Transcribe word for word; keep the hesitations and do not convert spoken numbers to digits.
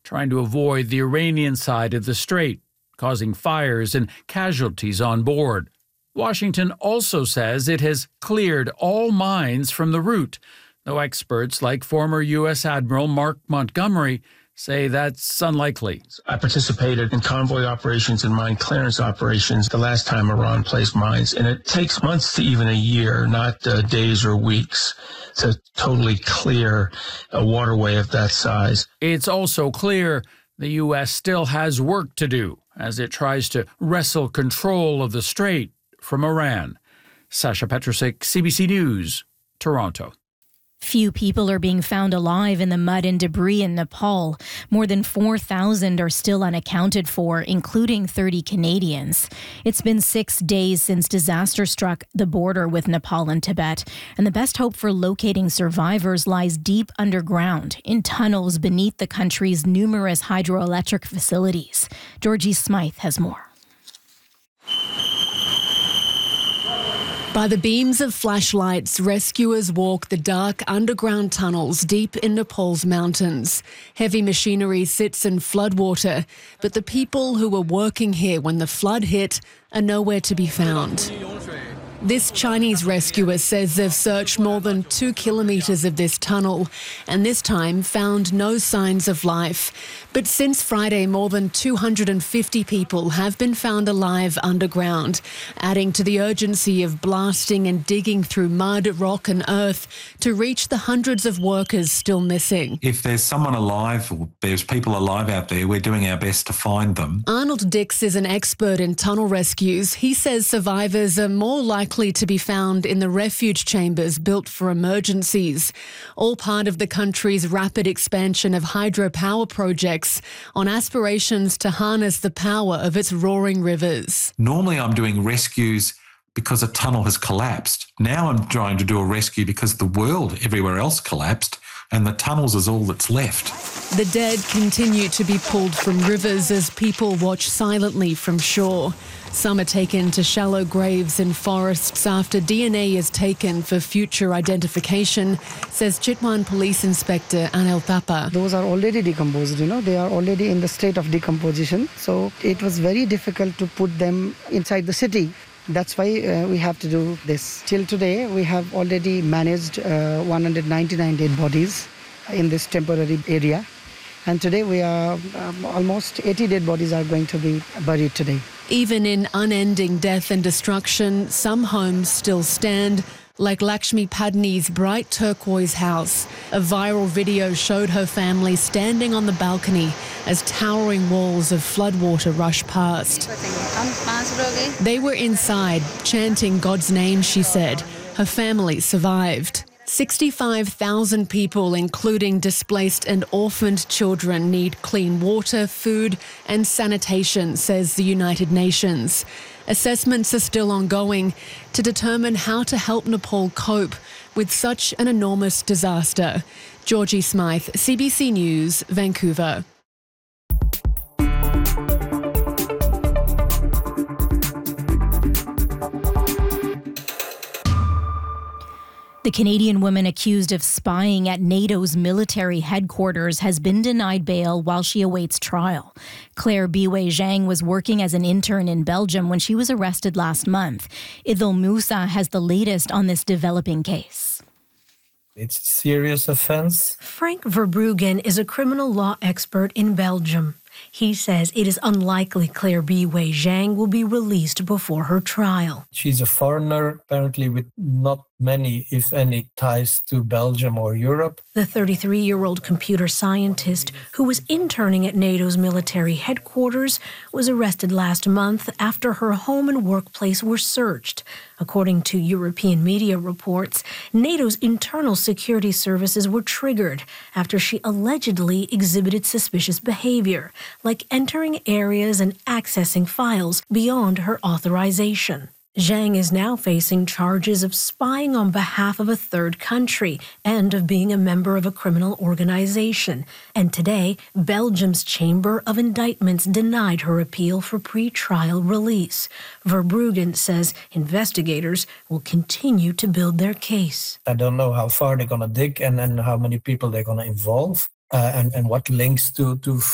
trying to avoid the Iranian side of the strait, causing fires and casualties on board. Washington also says it has cleared all mines from the route, though experts like former U S Admiral Mark Montgomery say that's unlikely. I participated in convoy operations and mine clearance operations the last time Iran placed mines, and it takes months to even a year, not uh, days or weeks, to totally clear a waterway of that size. It's also clear the U S still has work to do as it tries to wrestle control of the strait from Iran. Sasha Petrusik, C B C News, Toronto. Few people are being found alive in the mud and debris in Nepal. More than four thousand are still unaccounted for, including thirty Canadians. It's been six days since disaster struck the border with Nepal and Tibet, and the best hope for locating survivors lies deep underground in tunnels beneath the country's numerous hydroelectric facilities. Georgie Smythe has more. By the beams of flashlights, rescuers walk the dark underground tunnels deep in Nepal's mountains. Heavy machinery sits in floodwater, but the people who were working here when the flood hit are nowhere to be found. This Chinese rescuer says they've searched more than two kilometres of this tunnel and this time found no signs of life. But since Friday, more than two hundred fifty people have been found alive underground, adding to the urgency of blasting and digging through mud, rock and earth to reach the hundreds of workers still missing. If there's someone alive or there's people alive out there, we're doing our best to find them. Arnold Dix is an expert in tunnel rescues. He says survivors are more likely to be found in the refuge chambers built for emergencies, all part of the country's rapid expansion of hydropower projects on aspirations to harness the power of its roaring rivers. Normally I'm doing rescues because a tunnel has collapsed. Now I'm trying to do a rescue because the world everywhere else collapsed and the tunnels is all that's left. The dead continue to be pulled from rivers as people watch silently from shore. Some are taken to shallow graves in forests after D N A is taken for future identification, says Chitwan Police Inspector Anil Thapa. Those are already decomposed, you know, they are already in the state of decomposition. So it was very difficult to put them inside the city. That's why uh, we have to do this. Till today, we have already managed uh, one hundred ninety-nine dead bodies in this temporary area. And today we are um, almost eighty dead bodies are going to be buried today. Even in unending death and destruction, some homes still stand, like Lakshmi Padni's bright turquoise house. A viral video showed her family standing on the balcony as towering walls of floodwater rush past. They were inside, chanting God's name, she said. Her family survived. sixty-five thousand people, including displaced and orphaned children, need clean water, food and sanitation, says the United Nations. Assessments are still ongoing to determine how to help Nepal cope with such an enormous disaster. Georgie Smythe, C B C News, Vancouver. The Canadian woman accused of spying at NATO's military headquarters has been denied bail while she awaits trial. Claire Biwei Zhang was working as an intern in Belgium when she was arrested last month. Idil Musa has the latest on this developing case. It's a serious offense. Frank Verbruggen is a criminal law expert in Belgium. He says it is unlikely Claire Biwei Zhang will be released before her trial. She's a foreigner, apparently with not many, if any, ties to Belgium or Europe. The thirty-three-year-old computer scientist who was interning at NATO's military headquarters was arrested last month after her home and workplace were searched. According to European media reports, NATO's internal security services were triggered after she allegedly exhibited suspicious behavior, like entering areas and accessing files beyond her authorization. Zhang is now facing charges of spying on behalf of a third country and of being a member of a criminal organization. And today, Belgium's Chamber of Indictments denied her appeal for pre-trial release. Verbruggen says investigators will continue to build their case. I don't know how far they're going to dig and, and how many people they're going to involve. Uh, and, and what links to, to